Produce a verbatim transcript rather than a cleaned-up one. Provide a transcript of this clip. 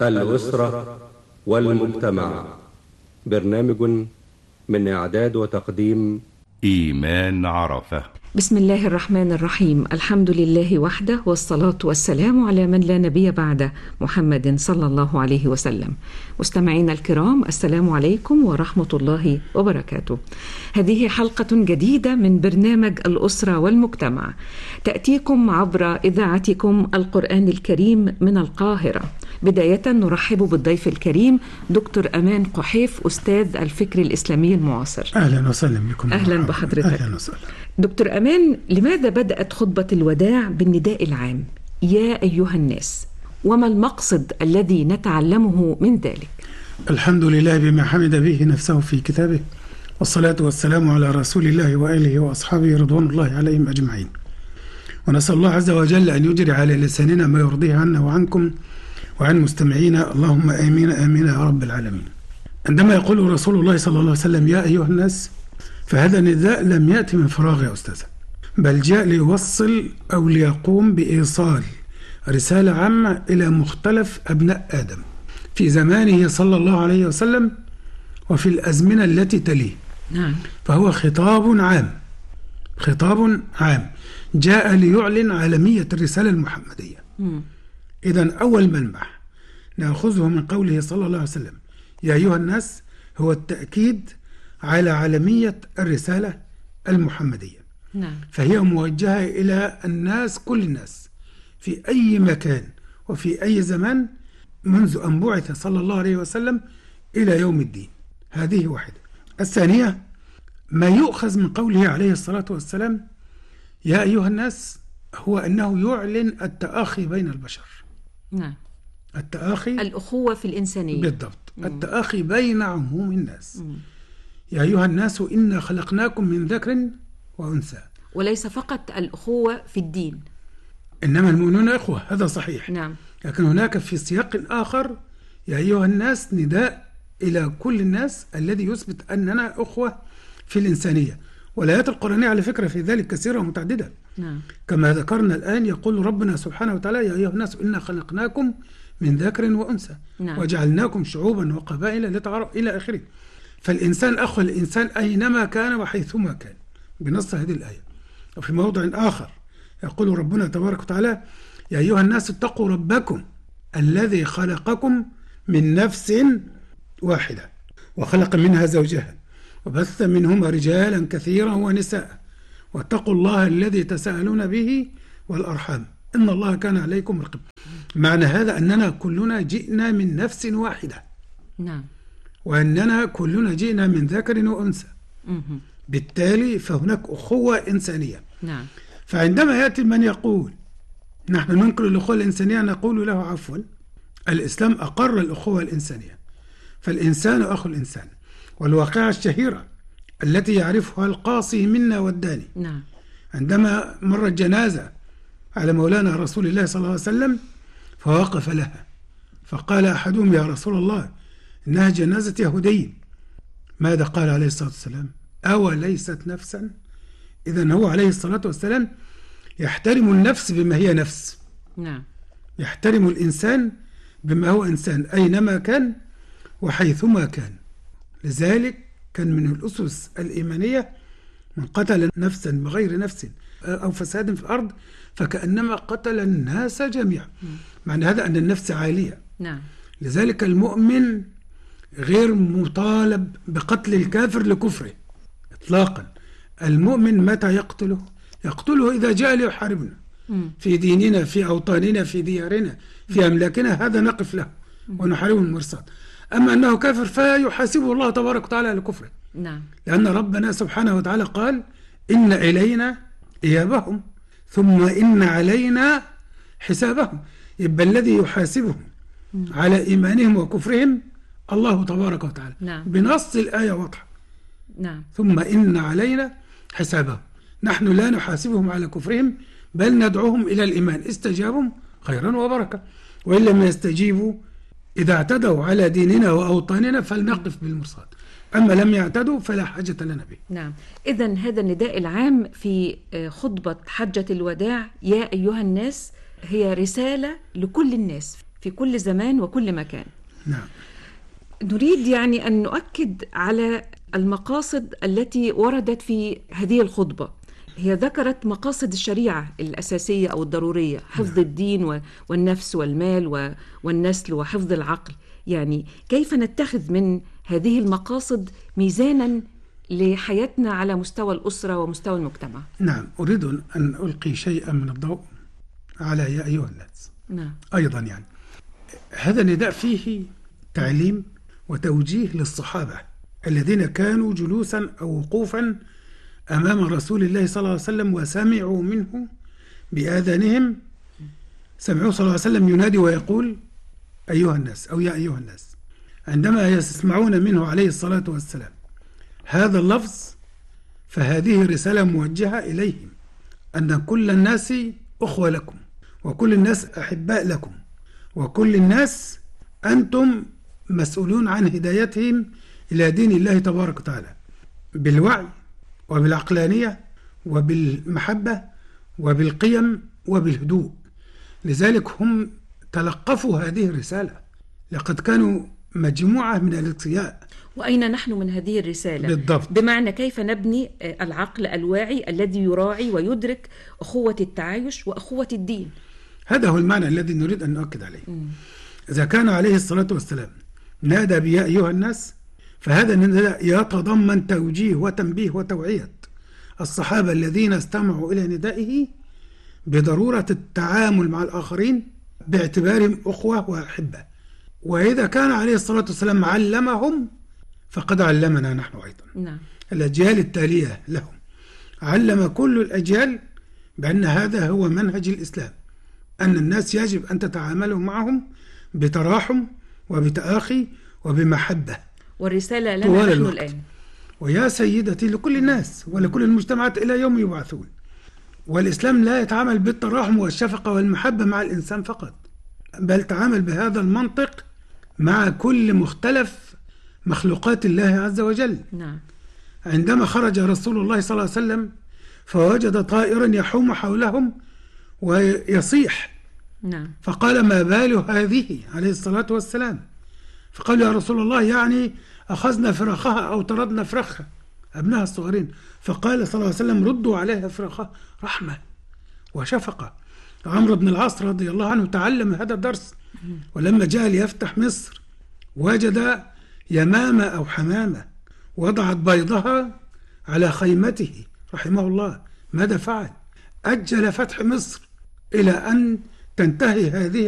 الأسرة والمجتمع. برنامج من إعداد وتقديم إيمان عرفة. بسم الله الرحمن الرحيم. الحمد لله وحده، والصلاة والسلام على من لا نبي بعده، محمد صلى الله عليه وسلم. مستمعينا الكرام، السلام عليكم ورحمة الله وبركاته. هذه حلقة جديدة من برنامج الأسرة والمجتمع، تأتيكم عبر إذاعتكم القرآن الكريم من القاهرة. بداية نرحب بالضيف الكريم دكتور أمان قحيف، أستاذ الفكر الإسلامي المعاصر. أهلا وسهلا بكم. أهلا بحضرتك. أهلا وسهلا. دكتور أمان، لماذا بدأت خطبة الوداع بالنداء العام يا أيها الناس، وما المقصد الذي نتعلمه من ذلك؟ الحمد لله بما حمد به نفسه في كتابه، والصلاة والسلام على رسول الله وآله وأصحابه رضوان الله عليهم أجمعين. ونسأل الله عز وجل أن يجري على لساننا ما يرضيه عنا وعنكم وعن مستمعينا، اللهم آمين آمين يا رب العالمين. عندما يقول رسول الله صلى الله عليه وسلم يا أيها الناس، فهذا النداء لم يأتي من فراغ يا أستاذ، بل جاء ليوصل أو ليقوم بإيصال رسالة عامة إلى مختلف أبناء آدم في زمانه صلى الله عليه وسلم وفي الأزمنة التي تليه. نعم. فهو خطاب عام، خطاب عام جاء ليعلن عالمية الرسالة المحمدية. إذن أول ملمح نأخذه من قوله صلى الله عليه وسلم يا أيها الناس هو التأكيد على عالمية الرسالة المحمدية. نعم. فهي موجهة إلى الناس، كل الناس في أي مكان وفي أي زمان منذ أن بعث صلى الله عليه وسلم إلى يوم الدين. هذه واحدة. الثانية ما يؤخذ من قوله عليه الصلاة والسلام يا أيها الناس هو أنه يعلن التآخي بين البشر. نعم. التآخي، الأخوة في الإنسانية. بالضبط. مم. التآخي بين عموم الناس. مم. يا أيها الناس إنا خلقناكم من ذكر وأنثى. وليس فقط الأخوة في الدين، إنما المؤمنون إخوة، هذا صحيح. نعم. لكن هناك في سياق آخر يا أيها الناس نداء إلى كل الناس الذي يثبت أننا أخوة في الإنسانية. والآيات القرآنية على فكرة في ذلك كثيرة ومتعددة. نعم. كما ذكرنا الآن يقول ربنا سبحانه وتعالى يا أيها الناس إنا خلقناكم من ذكر وأنثى. نعم. وجعلناكم شعوبا وقبائل لتعارفوا إلى آخره. فالإنسان أخو الإنسان أينما كان وحيثما كان، بنص هذه الآية. وفي موضع آخر يقول ربنا تبارك وتعالى يا أيها الناس اتقوا ربكم الذي خلقكم من نفس واحدة وخلق منها زوجها وبث منهما رجالا كثيرا ونساء واتقوا الله الذي تساءلون به والأرحام إن الله كان عليكم رقيبا. معنى هذا أننا كلنا جئنا من نفس واحدة. نعم. وأننا كلنا جئنا من ذكر وأنثى. بالتالي فهناك أخوة إنسانية. نعم. فعندما يأتي من يقول نحن ننكر الأخوة الإنسانية نقول له عفوا، الإسلام أقر الأخوة الإنسانية، فالإنسان أخو الإنسان. والواقعة الشهيرة التي يعرفها القاصي منا والداني. نعم. عندما مرت جنازة على مولانا رسول الله صلى الله عليه وسلم فوقف لها، فقال أحدهم يا رسول الله إنها جنازة يهودي. ماذا قال عليه الصلاة والسلام؟ أو ليست نفسا؟ إذن هو عليه الصلاة والسلام يحترم النفس بما هي نفس. نعم. يحترم الإنسان بما هو إنسان أينما كان وحيثما كان. لذلك كان من الأسس الإيمانية من قتل نفسا بغير نفس أو فساد في الأرض فكأنما قتل الناس جميعا. معنى هذا أن النفس عالية. نعم. لذلك المؤمن غير مطالب بقتل الكافر لكفره إطلاقا. المؤمن متى يقتله؟ يقتله إذا جاء ليحاربنا في ديننا، في أوطاننا، في ديارنا، في أملاكنا، هذا نقف له ونحاربه المرصاد. أما أنه كافر فيحاسبه الله تبارك وتعالى على كفره. نعم. لأن ربنا سبحانه وتعالى قال إن إلينا إيابهم ثم إن علينا حسابهم. يبقى الذي يحاسبهم على إيمانهم وكفرهم الله تبارك وتعالى. نعم. بنص الآية واضحة. نعم. ثم إن علينا حسابهم. نحن لا نحاسبهم على كفرهم بل ندعوهم إلى الإيمان، استجابوا خيرا وبركة، وإن لم يستجيبوا إذا اعتدوا على ديننا وأوطاننا فلنقف بالمرصاد، أما لم يعتدوا فلا حاجة لنا به. نعم. إذن هذا النداء العام في خطبة حجة الوداع يا أيها الناس هي رسالة لكل الناس في كل زمان وكل مكان. نعم. نريد يعني أن نؤكد على المقاصد التي وردت في هذه الخطبة. هي ذكرت مقاصد الشريعة الأساسية أو الضرورية، حفظ الدين والنفس والمال والنسل وحفظ العقل. يعني كيف نتخذ من هذه المقاصد ميزانا لحياتنا على مستوى الأسرة ومستوى المجتمع؟ نعم، أريد أن ألقي شيئا من الضوء على يا أيها الناس. نعم. أيضا يعني هذا النداء فيه تعليم وتوجيه للصحابة الذين كانوا جلوسا أو وقوفا أمام رسول الله صلى الله عليه وسلم وسمعوا منه بآذانهم، سمعوا صلى الله عليه وسلم ينادي ويقول أيها الناس أو يا أيها الناس. عندما يسمعون منه عليه الصلاة والسلام هذا اللفظ فهذه رسالة موجهة إليهم أن كل الناس أخوة لكم، وكل الناس أحباء لكم، وكل الناس أنتم مسؤولون عن هدايتهم إلى دين الله تبارك وتعالى بالوعي وبالعقلانية وبالمحبة وبالقيم وبالهدوء. لذلك هم تلقفوا هذه الرسالة، لقد كانوا مجموعة من الاتقياء. وأين نحن من هذه الرسالة؟ بالضبط. بمعنى كيف نبني العقل الواعي الذي يراعي ويدرك أخوة التعايش وأخوة الدين. هذا هو المعنى الذي نريد أن نؤكد عليه. م. إذا كان عليه الصلاة والسلام نادى بيا أيها الناس، فهذا النداء يتضمن توجيه وتنبيه وتوعية الصحابة الذين استمعوا إلى ندائه بضرورة التعامل مع الآخرين باعتبارهم أخوة وأحبة. وإذا كان عليه الصلاة والسلام علمهم فقد علمنا نحن أيضا. نعم. الأجيال التالية لهم علم كل الأجيال بأن هذا هو منهج الإسلام، أن الناس يجب أن تتعاملوا معهم بتراحم وبتآخي وبمحبة. والرسالة لنا نحن الآن. ويا سيدتي لكل الناس ولكل المجتمعات إلى يوم يبعثون. والإسلام لا يتعامل بالتراحم والشفقة والمحبة مع الإنسان فقط، بل تعامل بهذا المنطق مع كل مختلف مخلوقات الله عز وجل. نعم. عندما خرج رسول الله صلى الله عليه وسلم فوجد طائرا يحوم حولهم ويصيح. نعم. فقال ما بال هذه عليه الصلاة والسلام؟ فقال يا رسول الله يعني أخذنا فراخها أو طردنا فراخها أبنها الصغيرين. فقال صلى الله عليه وسلم ردوا عليها فراخها، رحمة وشفقة. عمرو بن العاص رضي الله عنه تعلم هذا الدرس، ولما جاء ليفتح مصر وجد يمامة أو حمامة وضعت بيضها على خيمته رحمه الله. ماذا فعل؟ أجل فتح مصر إلى أن تنتهي هذه